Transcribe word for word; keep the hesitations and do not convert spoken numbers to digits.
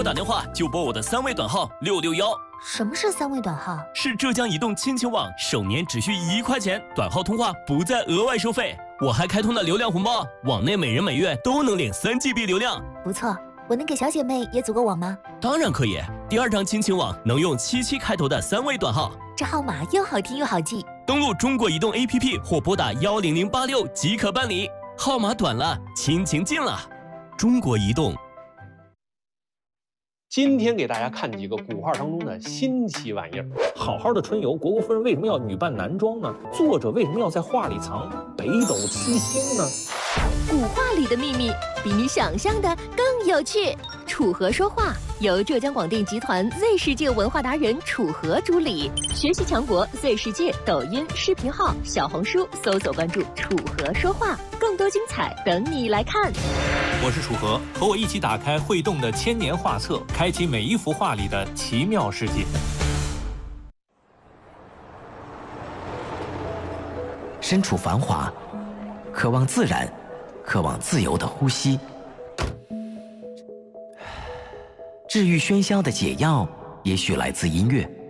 我打电话就拨我的三位短号六六幺。 什么是三位短号？ 是浙江移动亲情网，首年只需一块钱，短号通话不再额外收费。我还开通了流量红包，网内每人每月都能领三 G B 流量。 不错，我能给小姐妹也组个网吗？ 当然可以，第二张亲情网能用七七开头的三位短号， 这号码又好听又好记。 登录中国移动 A P P 或拨打幺零零八六即可办理。号码短了，亲情近了。中国移动。 今天给大家看几个古画当中的新奇玩意儿。好好的春游，虢国夫人为什么要女扮男装呢？作者为什么要在画里藏北斗七星呢？ 古画里的秘密比你想象的更有趣。楚河说话由浙江广电集团 Z 世界文化达人楚河主理，学习强国 Z 世界抖音视频号、小红书搜索关注楚河说话，更多精彩等你来看。 我是楚河，和我一起打开会动的千年画册，开启每一幅画里的奇妙世界。 身处繁华，渴望自然，渴望自由的呼吸。治愈喧嚣的解药，也许来自音乐。